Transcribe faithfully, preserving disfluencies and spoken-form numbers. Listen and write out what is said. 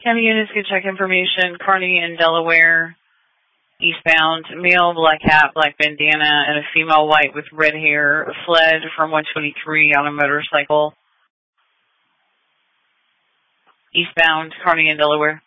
County units can check information. Kearney in Delaware, eastbound. Male, black hat, black bandana, and a female white with red hair fled from one twenty-three on a motorcycle. Eastbound, Kearney in Delaware.